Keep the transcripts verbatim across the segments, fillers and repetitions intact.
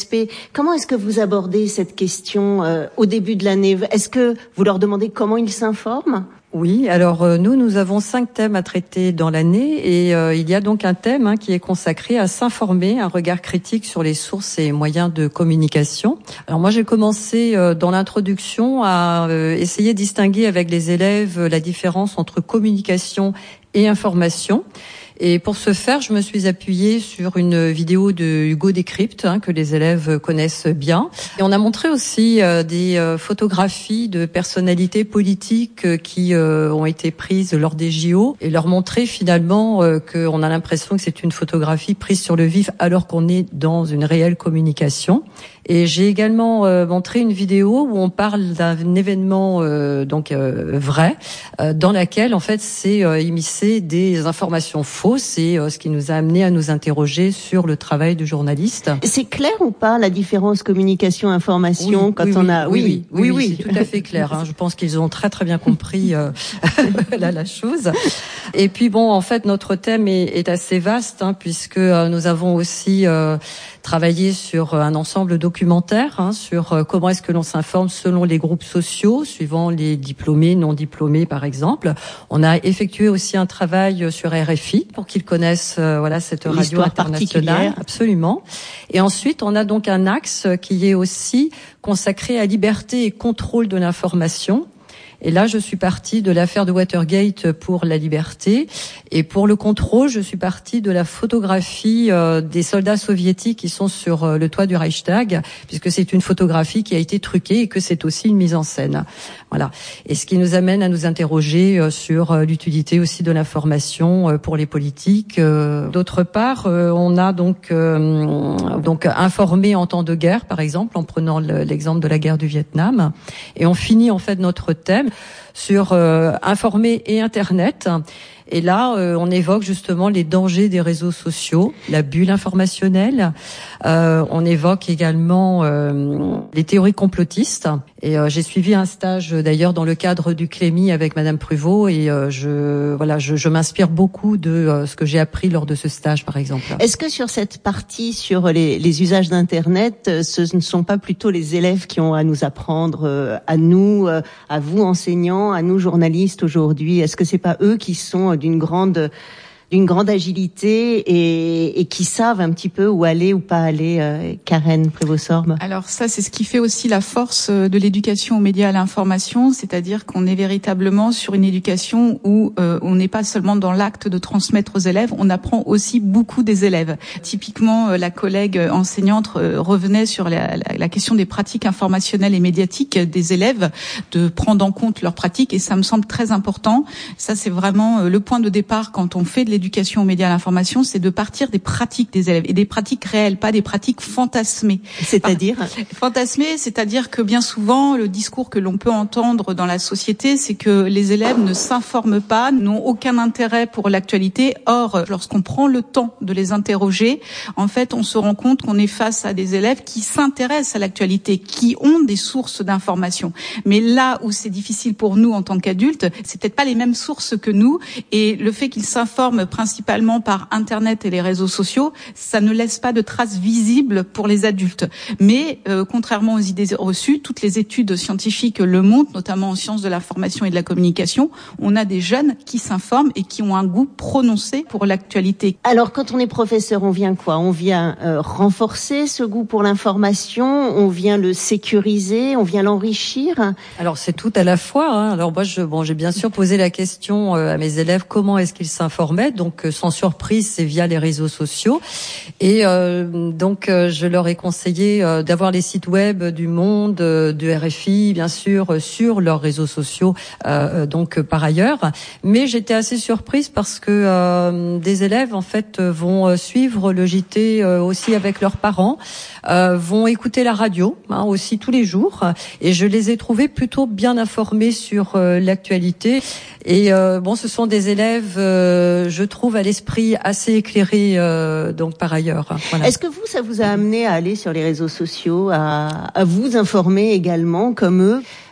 P. Comment est-ce que vous abordez cette question euh, au début de l'année? Est-ce que vous leur demandez comment ils s'informent? Oui, alors euh, nous, nous avons cinq thèmes à traiter dans l'année et euh, il y a donc un thème hein, qui est consacré à s'informer, un regard critique sur les sources et moyens de communication. Alors moi, j'ai commencé euh, dans l'introduction à euh, essayer de distinguer avec les élèves la différence entre communication et information. Et pour ce faire, je me suis appuyée sur une vidéo de Hugo Décrypte hein, que les élèves connaissent bien. Et on a montré aussi euh, des euh, photographies de personnalités politiques euh, qui euh, ont été prises lors des J O et leur montrer finalement euh, qu'on a l'impression que c'est une photographie prise sur le vif alors qu'on est dans une réelle communication. Et j'ai également euh, montré une vidéo où on parle d'un événement euh, donc euh, vrai, euh, dans laquelle en fait c'est euh, immiscé des informations fausses et euh, ce qui nous a amené à nous interroger sur le travail du journaliste. C'est clair ou pas la différence communication-information oui, quand oui, on oui, a oui oui oui, oui, oui, c'est tout à fait clair. Hein. Je pense qu'ils ont très très bien compris euh, la, la chose. Et puis bon, en fait notre thème est, est assez vaste hein, puisque euh, nous avons aussi euh, travaillé sur un ensemble documentaire hein, sur euh, comment est-ce que l'on s'informe selon les groupes sociaux, suivant les diplômés, non diplômés par exemple. On a effectué aussi un travail sur R F I pour qu'ils connaissent euh, voilà cette radio L'histoire internationale, absolument. Et ensuite, on a donc un axe qui est aussi consacré à liberté et contrôle de l'information. Et là, je suis partie de l'affaire de Watergate pour la liberté. Et pour le contrôle, je suis partie de la photographie euh, des soldats soviétiques qui sont sur euh, le toit du Reichstag, puisque c'est une photographie qui a été truquée et que c'est aussi une mise en scène. Voilà. Et ce qui nous amène à nous interroger euh, sur euh, l'utilité aussi de l'information euh, pour les politiques. Euh, d'autre part, euh, on a donc euh, donc informé en temps de guerre, par exemple, en prenant le, l'exemple de la guerre du Vietnam. Et on finit en fait notre thème sur euh, informer et Internet. Et là, euh, on évoque justement les dangers des réseaux sociaux, la bulle informationnelle. Euh, on évoque également euh, les théories complotistes. Et euh, j'ai suivi un stage d'ailleurs dans le cadre du Clémy avec Madame Pruvot. Et euh, je voilà, je, je m'inspire beaucoup de euh, ce que j'ai appris lors de ce stage, par exemple. Est-ce que sur cette partie sur les, les usages d'Internet, ce ne sont pas plutôt les élèves qui ont à nous apprendre, euh, à nous, euh, à vous enseignants, à nous journalistes aujourd'hui? Est-ce que c'est pas eux qui sont d'une grande d'une grande agilité et, et qui savent un petit peu où aller ou pas aller, euh, Karen Prévost-Sorbe? Alors ça, c'est ce qui fait aussi la force de l'éducation aux médias à l'information, c'est-à-dire qu'on est véritablement sur une éducation où euh, on n'est pas seulement dans l'acte de transmettre aux élèves, on apprend aussi beaucoup des élèves. Typiquement, euh, la collègue enseignante euh, revenait sur la, la, la question des pratiques informationnelles et médiatiques des élèves, de prendre en compte leurs pratiques, et ça me semble très important. Ça, c'est vraiment euh, le point de départ quand on fait de l'éducation aux médias à l'information, c'est de partir des pratiques des élèves et des pratiques réelles, pas des pratiques fantasmées. C'est-à-dire fantasmées, c'est-à-dire que bien souvent le discours que l'on peut entendre dans la société, c'est que les élèves ne s'informent pas, n'ont aucun intérêt pour l'actualité. Or, lorsqu'on prend le temps de les interroger, en fait, on se rend compte qu'on est face à des élèves qui s'intéressent à l'actualité, qui ont des sources d'information. Mais là où c'est difficile pour nous en tant qu'adultes, c'est peut-être pas les mêmes sources que nous, et le fait qu'ils s'informent principalement par Internet et les réseaux sociaux, ça ne laisse pas de traces visibles pour les adultes. Mais euh, contrairement aux idées reçues, toutes les études scientifiques le montrent, notamment en sciences de l'information et de la communication, on a des jeunes qui s'informent et qui ont un goût prononcé pour l'actualité. Alors quand on est professeur, on vient quoi? On vient euh, renforcer ce goût pour l'information, on vient le sécuriser, on vient l'enrichir? Alors c'est tout à la fois. Hein. Alors moi, je, bon, j'ai bien sûr posé la question euh, à mes élèves, comment est-ce qu'ils s'informaient? Donc sans surprise, c'est via les réseaux sociaux. Et euh, donc euh, je leur ai conseillé euh, d'avoir les sites web du Monde, euh, du R F I, bien sûr, euh, sur leurs réseaux sociaux. Euh, donc euh, par ailleurs, mais j'étais assez surprise parce que euh, des élèves en fait vont suivre le J T euh, aussi avec leurs parents, euh, vont écouter la radio hein, aussi tous les jours. Et je les ai trouvés plutôt bien informés sur euh, l'actualité. Et euh, bon, ce sont des élèves, euh, je trouve, à l'esprit assez éclairé, euh, donc par ailleurs. Voilà. Est-ce que vous, ça vous a amené à aller sur les réseaux sociaux, à, à vous informer également, comme eux?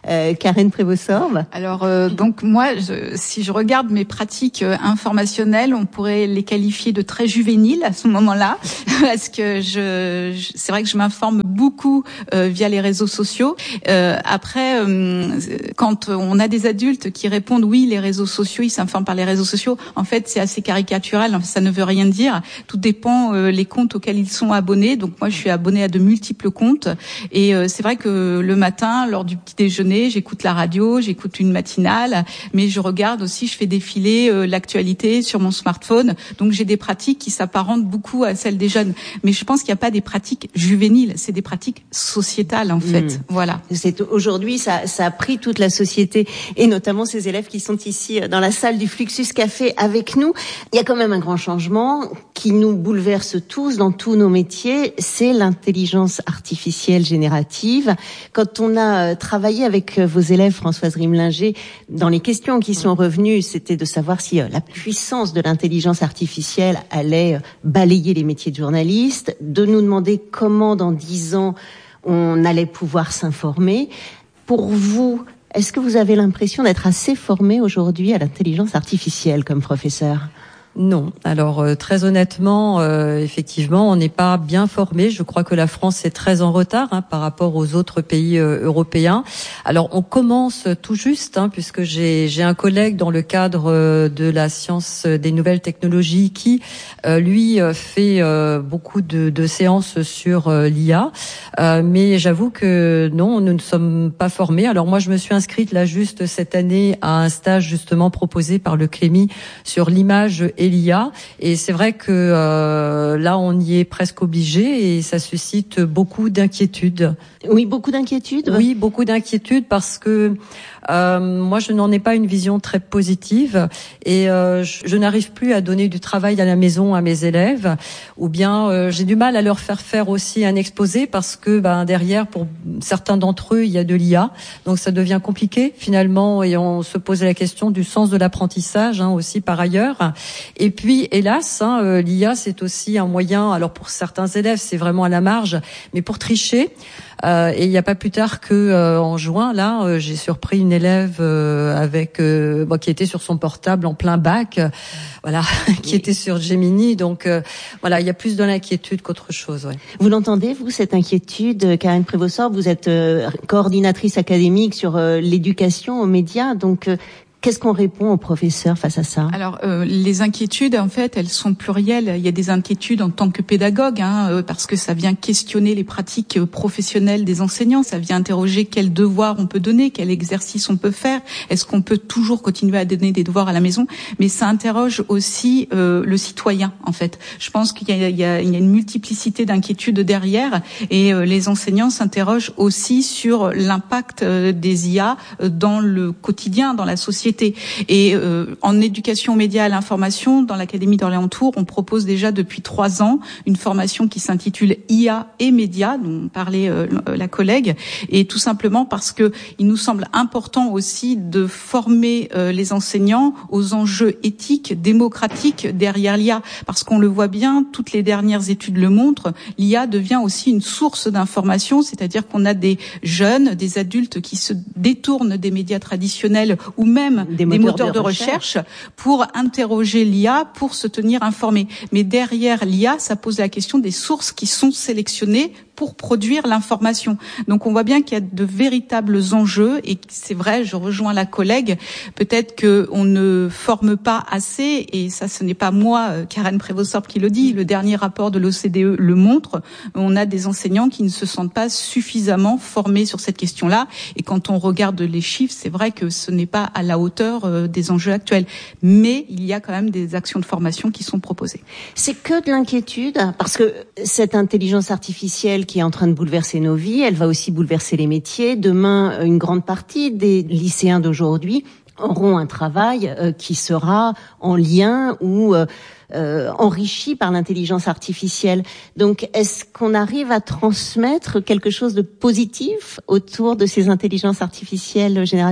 Euh, Karen Prévost-Sorbe. Alors euh, donc moi, je, si je regarde mes pratiques euh, informationnelles, on pourrait les qualifier de très juvéniles à ce moment-là, parce que je, je c'est vrai que je m'informe beaucoup euh, via les réseaux sociaux. Euh, après, euh, quand on a des adultes qui répondent oui, les réseaux sociaux, ils s'informent par les réseaux sociaux. En fait, c'est assez caricatural. Ça ne veut rien dire. Tout dépend euh, les comptes auxquels ils sont abonnés. Donc moi, je suis abonnée à de multiples comptes. Et euh, c'est vrai que le matin, lors du petit déjeuner, j'écoute la radio, j'écoute une matinale, mais je regarde aussi, je fais défiler euh, l'actualité sur mon smartphone. Donc j'ai des pratiques qui s'apparentent beaucoup à celles des jeunes. Mais je pense qu'il n'y a pas des pratiques juvéniles, c'est des pratiques sociétales en fait. Mmh. Voilà. C'est aujourd'hui, ça, ça a pris toute la société et notamment ces élèves qui sont ici dans la salle du Fluxus Café avec nous. Il y a quand même un grand changement qui nous bouleverse tous dans tous nos métiers, c'est l'intelligence artificielle générative. Quand on a travaillé avec vos élèves, Françoise Rimlinger, dans les questions qui sont revenues, c'était de savoir si la puissance de l'intelligence artificielle allait balayer les métiers de journaliste, de nous demander comment dans dix ans on allait pouvoir s'informer. Pour vous, est-ce que vous avez l'impression d'être assez formé aujourd'hui à l'intelligence artificielle comme professeur ? Non. Alors euh, très honnêtement, euh, effectivement, on n'est pas bien formé. Je crois que la France est très en retard hein, par rapport aux autres pays euh, européens. Alors on commence tout juste, hein, puisque j'ai j'ai un collègue dans le cadre euh, de la science des nouvelles technologies qui, euh, lui, euh, fait euh, beaucoup de, de séances sur euh, l'I A. Euh, mais j'avoue que non, nous ne sommes pas formés. Alors moi, je me suis inscrite là juste cette année à un stage justement proposé par le Clémy sur l'image et l'I A, et c'est vrai que euh, là on y est presque obligé et ça suscite beaucoup d'inquiétudes. Oui, beaucoup d'inquiétudes. Oui, beaucoup d'inquiétudes parce que euh, moi je n'en ai pas une vision très positive et euh, je, je n'arrive plus à donner du travail à la maison à mes élèves, ou bien euh, j'ai du mal à leur faire faire aussi un exposé parce que ben derrière pour certains d'entre eux il y a de l'I A, donc ça devient compliqué finalement et on se pose la question du sens de l'apprentissage hein, aussi par ailleurs. Et puis, hélas, hein, euh, l'I A, c'est aussi un moyen, alors pour certains élèves, c'est vraiment à la marge, mais pour tricher. Euh, et il n'y a pas plus tard que euh, en juin, là, euh, j'ai surpris une élève euh, avec euh, bon, qui était sur son portable en plein bac, euh, voilà, qui oui. était sur Gemini. Donc, euh, voilà, il y a plus de l'inquiétude qu'autre chose. Ouais. Vous l'entendez, vous, cette inquiétude, Karen Prévost-Sorbe, vous êtes euh, coordinatrice académique sur euh, l'éducation aux médias, donc. Euh, Qu'est-ce qu'on répond aux professeurs face à ça ? Alors, euh, les inquiétudes, en fait, elles sont plurielles. Il y a des inquiétudes en tant que pédagogue, hein, euh, parce que ça vient questionner les pratiques professionnelles des enseignants. Ça vient interroger quels devoirs on peut donner, quel exercice on peut faire. Est-ce qu'on peut toujours continuer à donner des devoirs à la maison ? Mais ça interroge aussi euh, le citoyen, en fait. Je pense qu'il y a, il y a, il y a une multiplicité d'inquiétudes derrière, et euh, les enseignants s'interrogent aussi sur l'impact euh, des I A dans le quotidien, dans la société. Et euh, en éducation aux médias et à l'information, dans l'Académie d'Orléans-Tours, on propose déjà depuis trois ans une formation qui s'intitule I A et médias, dont parlait euh, la collègue, et tout simplement parce que il nous semble important aussi de former euh, les enseignants aux enjeux éthiques, démocratiques derrière l'I A, parce qu'on le voit bien, toutes les dernières études le montrent, l'I A devient aussi une source d'information, c'est-à-dire qu'on a des jeunes, des adultes qui se détournent des médias traditionnels ou même Des moteurs, des moteurs de, de recherche. recherche pour interroger l'I A, pour se tenir informé. Mais derrière l'I A, ça pose la question des sources qui sont sélectionnées pour produire l'information. Donc on voit bien qu'il y a de véritables enjeux, et c'est vrai, je rejoins la collègue, peut-être que on ne forme pas assez, et ça ce n'est pas moi, Karen Prévost-Sorbe, qui le dit, le dernier rapport de l'O C D E le montre, on a des enseignants qui ne se sentent pas suffisamment formés sur cette question-là, et quand on regarde les chiffres, c'est vrai que ce n'est pas à la hauteur des enjeux actuels, mais il y a quand même des actions de formation qui sont proposées. C'est que de l'inquiétude, parce que cette intelligence artificielle qui est en train de bouleverser nos vies, elle va aussi bouleverser les métiers. Demain, une grande partie des lycéens d'aujourd'hui auront un travail euh, qui sera en lien ou euh, euh, enrichi par l'intelligence artificielle. Donc, est-ce qu'on arrive à transmettre quelque chose de positif autour de ces intelligences artificielles génératives ?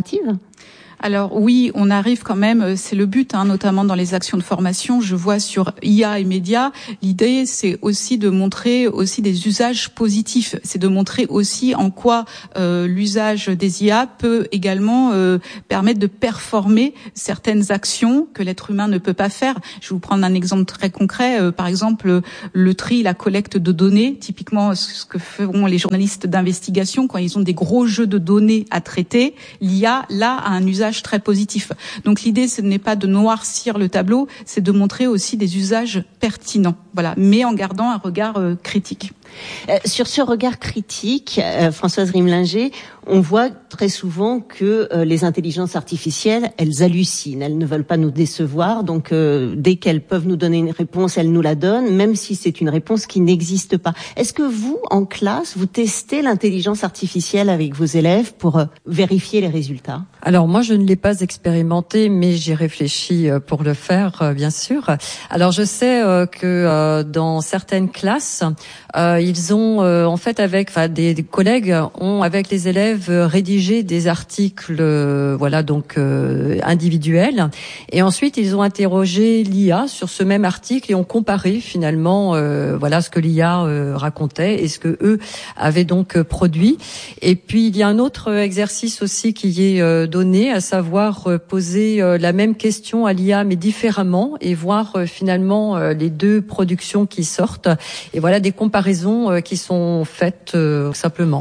Alors oui, on arrive quand même, c'est le but, hein, notamment dans les actions de formation. Je vois sur I A et médias, l'idée c'est aussi de montrer aussi des usages positifs. C'est de montrer aussi en quoi euh, l'usage des I A peut également euh, permettre de performer certaines actions que l'être humain ne peut pas faire. Je vais vous prendre un exemple très concret. Euh, par exemple, le tri, la collecte de données, typiquement ce que feront les journalistes d'investigation quand ils ont des gros jeux de données à traiter. L'I A, là, a un usage très positif. Donc l'idée, ce n'est pas de noircir le tableau, c'est de montrer aussi des usages pertinents, voilà, mais en gardant un regard euh, critique. Euh, sur ce regard critique, euh, Françoise Rimlinger, on voit très souvent que euh, les intelligences artificielles, elles hallucinent, elles ne veulent pas nous décevoir, donc euh, dès qu'elles peuvent nous donner une réponse, elles nous la donnent, même si c'est une réponse qui n'existe pas. Est-ce que vous, en classe, vous testez l'intelligence artificielle avec vos élèves pour euh, vérifier les résultats ? Alors moi, je ne l'ai pas expérimenté, mais j'ai réfléchi pour le faire, bien sûr. Alors je sais que dans certaines classes, ils ont en fait avec, enfin des collègues ont avec les élèves rédigé des articles, voilà donc individuels, et ensuite ils ont interrogé l'I A sur ce même article et ont comparé finalement, voilà ce que l'I A racontait et ce que eux avaient donc produit. Et puis il y a un autre exercice aussi qui est donné, à savoir poser la même question à l'I A mais différemment et voir finalement les deux productions qui sortent et voilà des comparaisons qui sont faites simplement.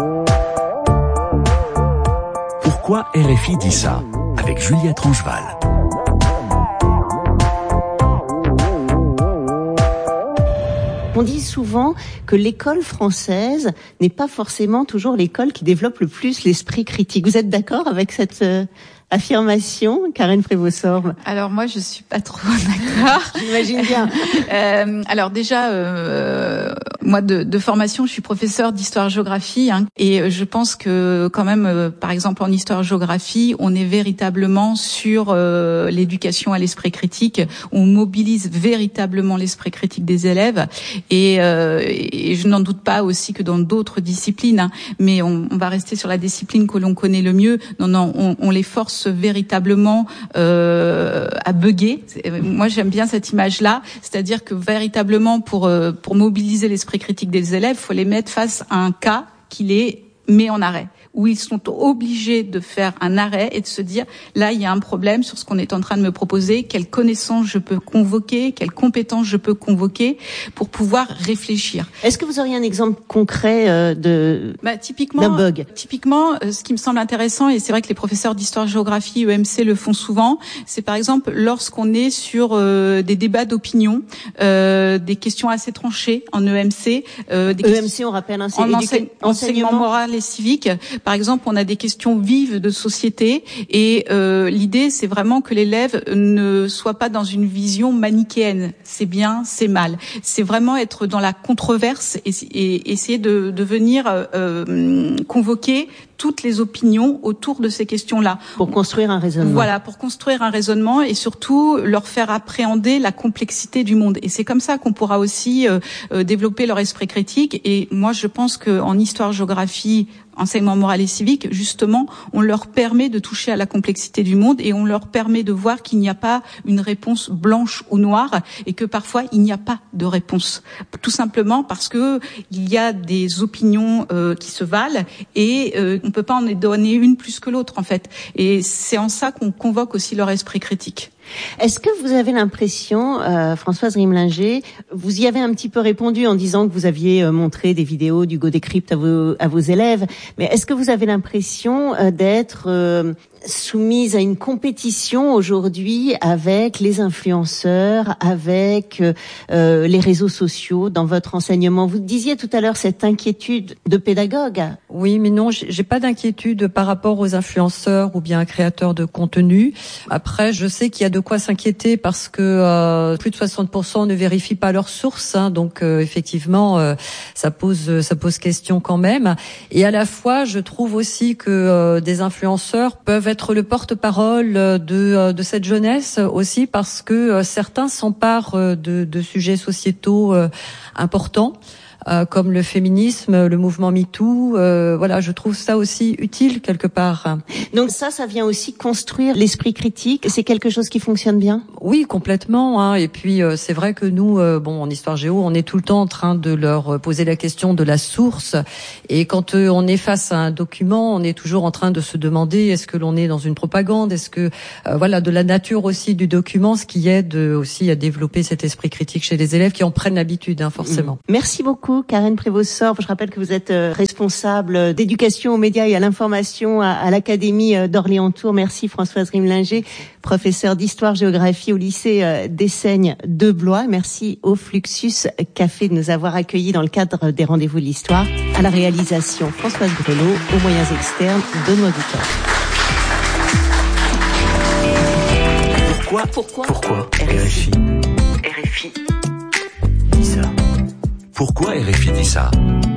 Pourquoi R F I dit ça avec Juliette Rangeval. On dit souvent que l'école française n'est pas forcément toujours l'école qui développe le plus l'esprit critique. Vous êtes d'accord avec cette euh, affirmation, Karen Prévost-Sorbe? Alors moi, je suis pas trop d'accord. J'imagine bien. euh, alors déjà, euh, moi de, de formation, je suis professeure d'histoire-géographie, hein, et je pense que quand même, euh, par exemple en histoire-géographie, on est véritablement sur euh, l'éducation à l'esprit critique. On mobilise véritablement l'esprit critique des élèves, et, euh, et je n'en doute pas aussi que dans d'autres disciplines, hein, mais on, on va rester sur la discipline que l'on connaît le mieux. Non, non, on, on les force véritablement euh, à bugger. Moi, j'aime bien cette image-là, c'est-à-dire que véritablement, pour euh, pour mobiliser l'esprit critique des élèves, il faut les mettre face à un cas qui les met en arrêt, où ils sont obligés de faire un arrêt et de se dire, là, il y a un problème sur ce qu'on est en train de me proposer, quelles connaissances je peux convoquer, quelles compétences je peux convoquer pour pouvoir réfléchir. Est-ce que vous auriez un exemple concret euh, de bah, typiquement, d'un bug? Typiquement, euh, ce qui me semble intéressant, et c'est vrai que les professeurs d'histoire-géographie, E M C, le font souvent, c'est par exemple lorsqu'on est sur euh, des débats d'opinion, euh, des questions assez tranchées en E M C. Euh, des E M C, on rappelle, hein, c'est en éduca- enseigne- enseignement, enseignement moral et civique. Par exemple, on a des questions vives de société, et euh, l'idée, c'est vraiment que l'élève ne soit pas dans une vision manichéenne. C'est bien, c'est mal. C'est vraiment être dans la controverse et, et essayer de, de venir euh, convoquer toutes les opinions autour de ces questions-là. Pour construire un raisonnement. Voilà, pour construire un raisonnement et surtout leur faire appréhender la complexité du monde. Et c'est comme ça qu'on pourra aussi euh, euh, développer leur esprit critique. Et moi, je pense qu'en histoire-géographie, enseignement moral et civique, justement, on leur permet de toucher à la complexité du monde et on leur permet de voir qu'il n'y a pas une réponse blanche ou noire et que parfois il n'y a pas de réponse. Tout simplement parce que il y a des opinions euh, qui se valent et euh, on peut pas en donner une plus que l'autre en fait. Et c'est en ça qu'on convoque aussi leur esprit critique. Est-ce que vous avez l'impression, euh, Françoise Rimlinger, vous y avez un petit peu répondu en disant que vous aviez euh, montré des vidéos du Go Decrypt à vos, à vos élèves, mais est-ce que vous avez l'impression euh, d'être euh, soumise à une compétition aujourd'hui avec les influenceurs, avec euh, les réseaux sociaux dans votre enseignement? Vous disiez tout à l'heure cette inquiétude de pédagogue. Oui, mais non, j'ai pas d'inquiétude par rapport aux influenceurs ou bien créateurs de contenu. Après, je sais qu'il y a de quoi s'inquiéter parce que euh, plus de soixante pour cent ne vérifient pas leurs sources, hein, donc euh, effectivement, euh, ça pose ça pose question quand même. Et à la fois, je trouve aussi que euh, des influenceurs peuvent être le porte-parole de de cette jeunesse aussi parce que euh, certains s'emparent de, de sujets sociétaux euh, importants. euh, comme le féminisme, le mouvement MeToo. Euh, voilà, je trouve ça aussi utile quelque part. Donc ça, ça vient aussi construire l'esprit critique. C'est quelque chose qui fonctionne bien? Oui, complètement. Hein. Et puis euh, c'est vrai que nous, euh, bon, en histoire géo, on est tout le temps en train de leur poser la question de la source. Et quand euh, on est face à un document, on est toujours en train de se demander est-ce que l'on est dans une propagande, est-ce que euh, voilà, de la nature aussi du document, ce qui aide aussi à développer cet esprit critique chez les élèves qui en prennent l'habitude, hein, forcément. Merci beaucoup, Karen Prévost-Sorbe. Je rappelle que vous êtes euh, responsable d'éducation aux médias et à l'information à, à l'Académie d'Orléans-Tours. Merci Françoise Rimlinger, professeure d'histoire-géographie au lycée euh, d'Essaignes de Blois. Merci au Fluxus Café de nous avoir accueillis dans le cadre des rendez-vous de l'histoire. À la réalisation, Françoise Grelot, aux moyens externes, Benoît Bouquin. Pourquoi, Pourquoi, Pourquoi R F I R F I dit ça? Pourquoi R F I dit ça?